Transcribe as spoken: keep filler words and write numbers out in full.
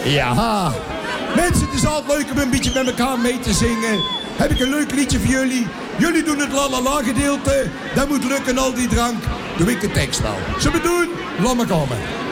Ja. Mensen, het is altijd leuk om een beetje met elkaar mee te zingen. Heb ik een leuk liedje voor jullie. Jullie doen het la-la-la gedeelte. Dat moet lukken, al die drank. Doe ik de tekst wel. Zullen we doen? Laat me komen.